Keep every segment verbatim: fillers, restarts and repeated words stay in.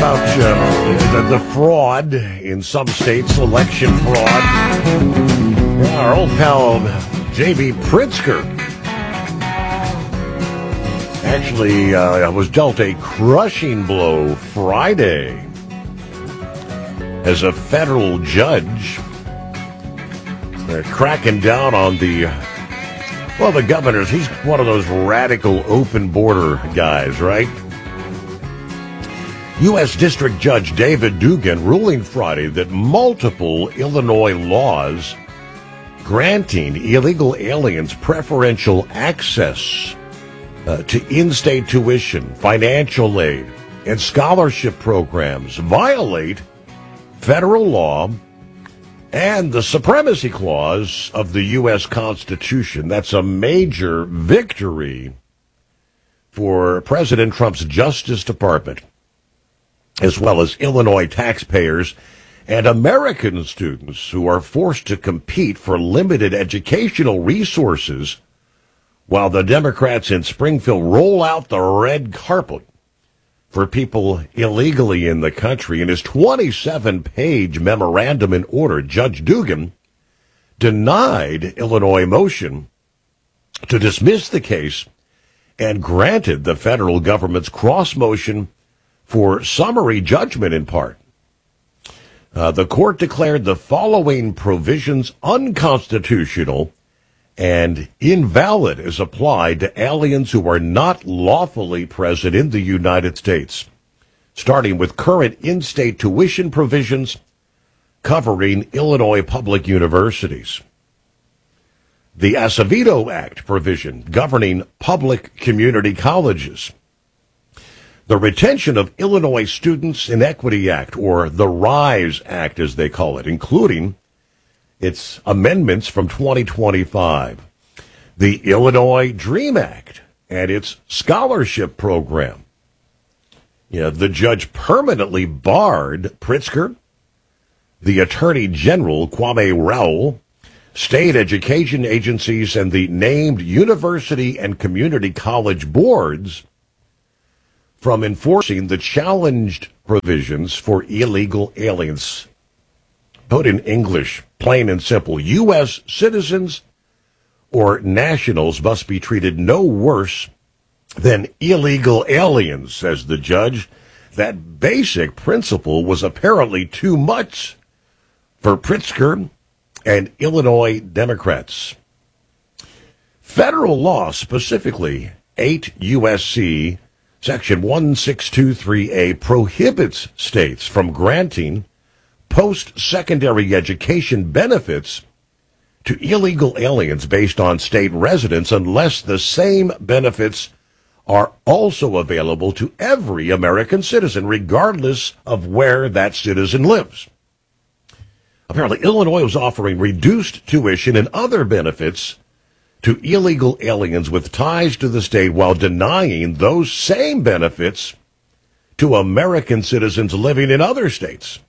about uh, the, the fraud in some states, election fraud. Our old pal J B Pritzker actually uh, was dealt a crushing blow Friday as a federal judge uh, cracking down on the, well, the governors. He's one of those radical open border guys, right? U S. District Judge David Dugan ruling Friday that multiple Illinois laws granting illegal aliens preferential access uh, to in-state tuition, financial aid, and scholarship programs violate federal law and the Supremacy Clause of the U S. Constitution. That's a major victory for President Trump's Justice Department, as well as Illinois taxpayers and American students who are forced to compete for limited educational resources while the Democrats in Springfield roll out the red carpet for people illegally in the country. In his twenty-seven page memorandum in order, Judge Dugan denied Illinois motion to dismiss the case and granted the federal government's cross motion for summary judgment in part. Uh, the court declared the following provisions unconstitutional and invalid as applied to aliens who are not lawfully present in the United States, starting with current in-state tuition provisions covering Illinois public universities. The Acevedo Act provision governing public community colleges. The Retention of Illinois Students in Equity Act, or the RISE Act as they call it, including its amendments from twenty twenty-five. The Illinois DREAM Act and its scholarship program. Yeah, the judge permanently barred Pritzker, the Attorney General Kwame Raoul, state education agencies, and the named university and community college boards from enforcing the challenged provisions for illegal aliens. Put in English, plain and simple, U S citizens or nationals must be treated no worse than illegal aliens, says the judge. That basic principle was apparently too much for Pritzker and Illinois Democrats. Federal law, specifically eight U S C Section one six two three A, prohibits states from granting post-secondary education benefits to illegal aliens based on state residence unless the same benefits are also available to every American citizen, regardless of where that citizen lives. Apparently, Illinois was offering reduced tuition and other benefits to illegal aliens with ties to the state while denying those same benefits to American citizens living in other states.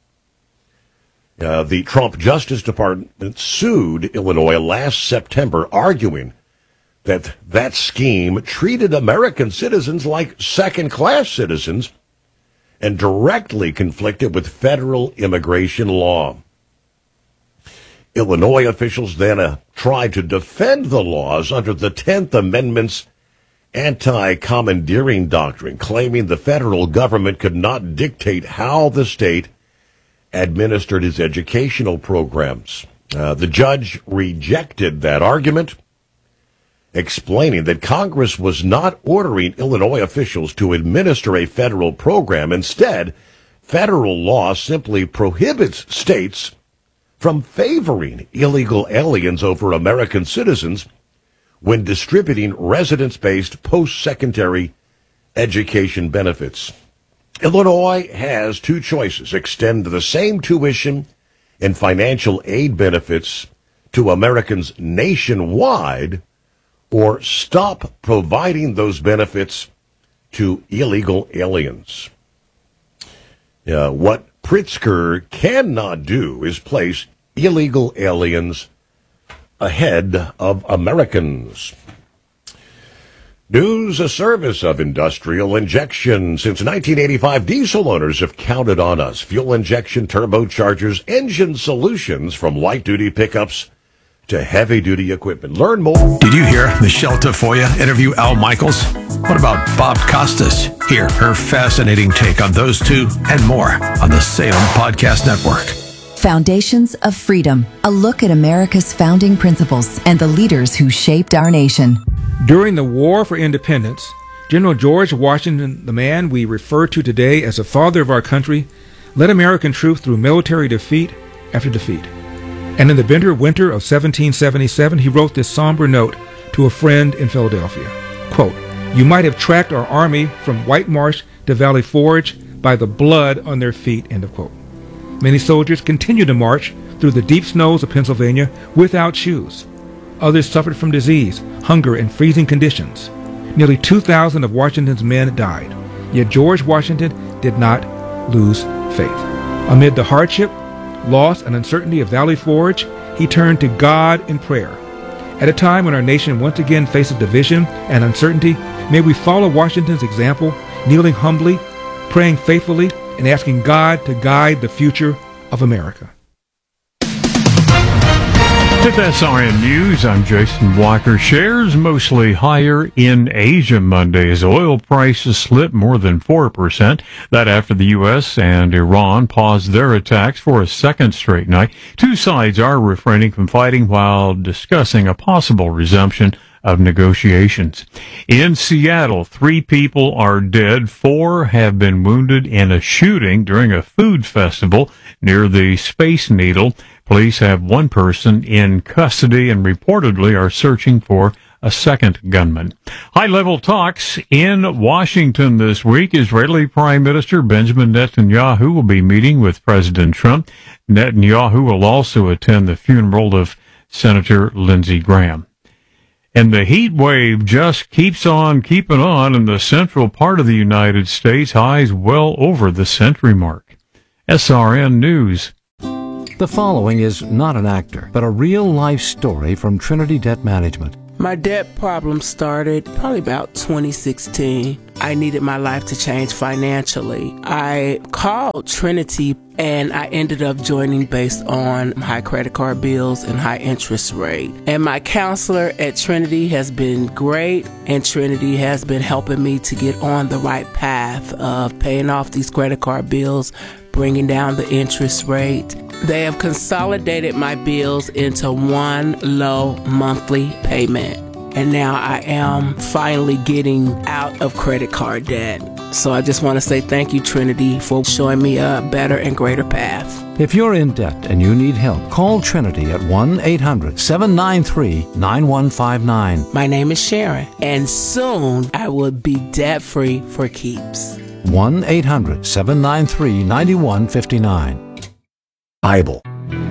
Uh, the Trump Justice Department sued Illinois last September, arguing that that scheme treated American citizens like second-class citizens and directly conflicted with federal immigration law. Illinois officials then uh, tried to defend the laws under the tenth Amendment's anti-commandeering doctrine, claiming the federal government could not dictate how the state administered its educational programs. Uh, the judge rejected that argument, explaining that Congress was not ordering Illinois officials to administer a federal program. Instead, federal law simply prohibits states from favoring illegal aliens over American citizens when distributing residence-based post-secondary education benefits. Illinois has two choices: extend the same tuition and financial aid benefits to Americans nationwide, or stop providing those benefits to illegal aliens. Uh, what Pritzker cannot do is place illegal aliens ahead of Americans. News, a service of Industrial Injection. Since nineteen eighty-five, diesel owners have counted on us. Fuel injection, turbochargers, engine solutions from light-duty pickups to heavy-duty equipment. Learn more. Did you hear Michelle Tafoya interview Al Michaels? What about Bob Costas? Hear her fascinating take on those two and more on the Salem Podcast Network. Foundations of Freedom, a look at America's founding principles and the leaders who shaped our nation. During the War for Independence, General George Washington, the man we refer to today as the father of our country, led American troops through military defeat after defeat. And in the bitter winter of seventeen seventy-seven, he wrote this somber note to a friend in Philadelphia. Quote, "You might have tracked our army from White Marsh to Valley Forge by the blood on their feet," end of quote. Many soldiers continued to march through the deep snows of Pennsylvania without shoes. Others suffered from disease, hunger, and freezing conditions. Nearly two thousand of Washington's men died. Yet George Washington did not lose faith. Amid the hardship, loss, and uncertainty of Valley Forge, he turned to God in prayer. At a time when our nation once again faces division and uncertainty, may we follow Washington's example, kneeling humbly, praying faithfully, and asking God to guide the future of America. With S R N News, I'm Jason Walker. Shares mostly higher in Asia Monday as oil prices slipped more than four percent. That after the U S and Iran paused their attacks for a second straight night. Two sides are refraining from fighting while discussing a possible resumption of negotiations. In Seattle, three people are dead. Four have been wounded in a shooting during a food festival near the Space Needle. Police have one person in custody and reportedly are searching for a second gunman. High-level talks in Washington this week. Israeli Prime Minister Benjamin Netanyahu will be meeting with President Trump. Netanyahu will also attend the funeral of Senator Lindsey Graham. And the heat wave just keeps on keeping on in the central part of the United States, highs well over the century mark. S R N News. The following is not an actor, but a real-life story from Trinity Debt Management. My debt problem started probably about twenty sixteen. I needed my life to change financially. I called Trinity and I ended up joining based on high credit card bills and high interest rate. And my counselor at Trinity has been great, and Trinity has been helping me to get on the right path of paying off these credit card bills, bringing down the interest rate. They have consolidated my bills into one low monthly payment. And now I am finally getting out of credit card debt. So I just want to say thank you, Trinity, for showing me a better and greater path. If you're in debt and you need help, call Trinity at one eight hundred seven nine three nine one five nine. My name is Sharon, and soon I will be debt-free for keeps. one eight hundred seven nine three nine one five nine. Bible.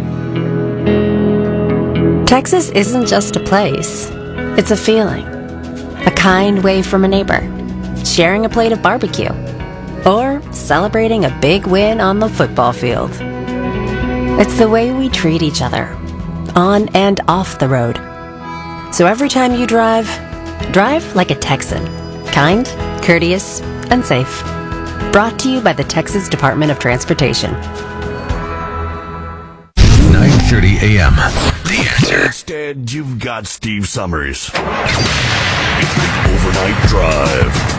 Texas isn't just a place. It's a feeling. A kind wave from a neighbor. Sharing a plate of barbecue. Or celebrating a big win on the football field. It's the way we treat each other. On and off the road. So every time you drive, drive like a Texan. Kind, courteous, and safe. Brought to you by the Texas Department of Transportation. nine thirty a.m. The Answer. Instead, you've got Steve Summers. It's the Overnight Drive.